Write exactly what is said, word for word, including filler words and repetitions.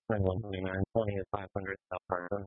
twenty one, twenty nine, twenty is five hundred South Park.